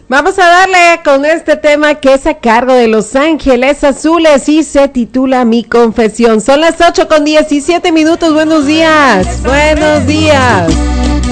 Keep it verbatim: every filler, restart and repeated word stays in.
Vamos a darle con este tema que es a cargo de Los Ángeles Azules y se titula Mi Confesión. Son las ocho con diecisiete minutos. Buenos días. Buenos días.